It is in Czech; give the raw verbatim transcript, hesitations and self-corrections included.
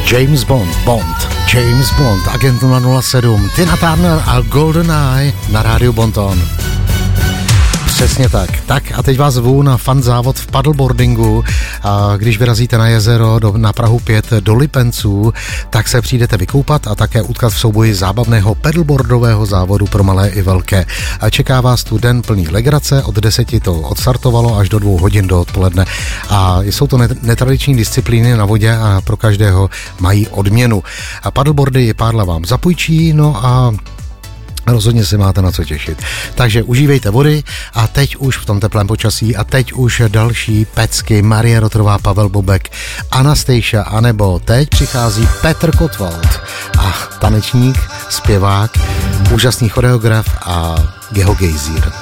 James Bond, Bond, James Bond, Agent nula sedm, Tina Turner a GoldenEye na rádiu Bonton. Přesně tak. Tak a teď vás zvu na fun závod v paddleboardingu. A když vyrazíte na jezero do, na Prahu pět do Lipenců, tak se přijdete vykoupat a také utkat v souboji zábavného paddleboardového závodu pro malé i velké. A čeká vás tu den plný legrace, od deseti to odstartovalo až do dvou hodin do odpoledne. A jsou to netradiční disciplíny na vodě a pro každého mají odměnu. A paddleboardy párla vám zapůjčí, no a rozhodně si máte na co těšit. Takže užívejte vody a teď už v tom teplém počasí a teď už další pecky. Marie Rotrová, Pavel Bobek, Anastasia, anebo teď přichází Petr Kotwald a tanečník, zpěvák, úžasný choreograf a Geho Gejzír.